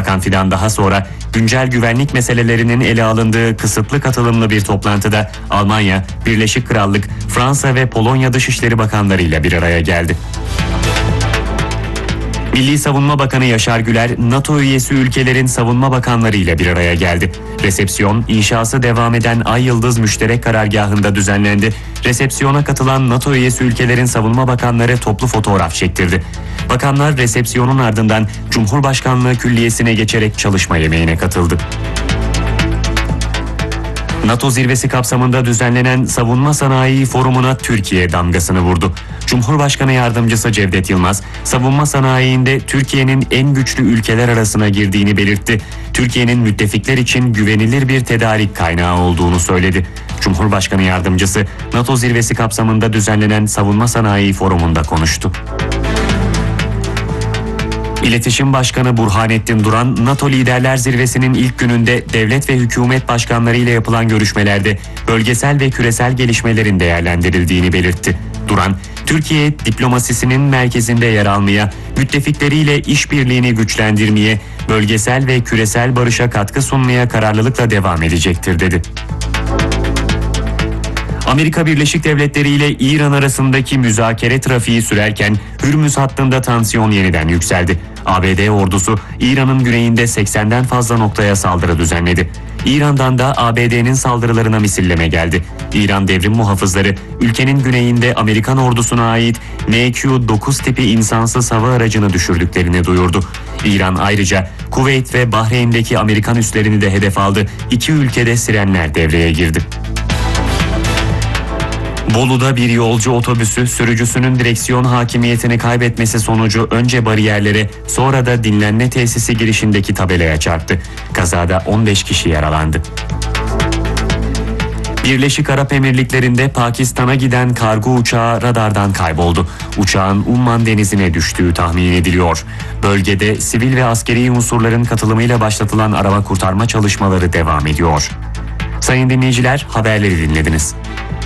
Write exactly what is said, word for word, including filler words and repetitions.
Bakan Fidan daha sonra güncel güvenlik meselelerinin ele alındığı kısıtlı katılımlı bir toplantıda Almanya, Birleşik Krallık, Fransa ve Polonya Dışişleri Bakanlarıyla bir araya geldi. Milli Savunma Bakanı Yaşar Güler, NATO üyesi ülkelerin savunma bakanları ile bir araya geldi. Resepsiyon, inşası devam eden Ay Yıldız Müşterek Karargahı'nda düzenlendi. Resepsiyona katılan NATO üyesi ülkelerin savunma bakanları toplu fotoğraf çektirdi. Bakanlar resepsiyonun ardından Cumhurbaşkanlığı Külliyesi'ne geçerek çalışma yemeğine katıldı. NATO zirvesi kapsamında düzenlenen Savunma Sanayi Forumu'na Türkiye damgasını vurdu. Cumhurbaşkanı Yardımcısı Cevdet Yılmaz, savunma sanayiinde Türkiye'nin en güçlü ülkeler arasına girdiğini belirtti. Türkiye'nin müttefikler için güvenilir bir tedarik kaynağı olduğunu söyledi. Cumhurbaşkanı Yardımcısı, NATO zirvesi kapsamında düzenlenen Savunma Sanayi Forumu'nda konuştu. İletişim Başkanı Burhanettin Duran, NATO Liderler Zirvesi'nin ilk gününde devlet ve hükümet başkanları ile yapılan görüşmelerde bölgesel ve küresel gelişmelerin değerlendirildiğini belirtti. Duran, Türkiye diplomasisinin merkezinde yer almaya, müttefikleriyle işbirliğini güçlendirmeye, bölgesel ve küresel barışa katkı sunmaya kararlılıkla devam edecektir dedi. Amerika Birleşik Devletleri ile İran arasındaki müzakere trafiği sürerken Hürmüz hattında tansiyon yeniden yükseldi. A B D ordusu İran'ın güneyinde seksenden fazla noktaya saldırı düzenledi. İran'dan da A B D'nin saldırılarına misilleme geldi. İran devrim muhafızları ülkenin güneyinde Amerikan ordusuna ait M Q dokuz tipi insansız hava aracını düşürdüklerini duyurdu. İran ayrıca Kuveyt ve Bahreyn'deki Amerikan üslerini de hedef aldı. İki ülkede sirenler devreye girdi. Bolu'da bir yolcu otobüsü sürücüsünün direksiyon hakimiyetini kaybetmesi sonucu önce bariyerlere, sonra da dinlenme tesisi girişindeki tabelaya çarptı. Kazada on beş kişi yaralandı. Birleşik Arap Emirlikleri'nde Pakistan'a giden kargo uçağı radardan kayboldu. Uçağın Umman Denizi'ne düştüğü tahmin ediliyor. Bölgede sivil ve askeri unsurların katılımıyla başlatılan arama kurtarma çalışmaları devam ediyor. Sayın dinleyiciler, haberleri dinlediniz.